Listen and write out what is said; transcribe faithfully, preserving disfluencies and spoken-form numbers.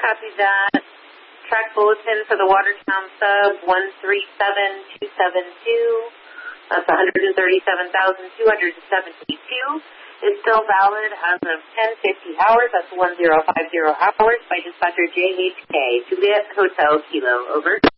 Copy that. Track bulletin for the Watertown sub one three seven two seven two. That's one hundred thirty-seven thousand two hundred seventy-two. Is still valid as of ten fifty hours. That's one zero five zero hours by dispatcher J H K. Juliet Hotel Kilo. Over.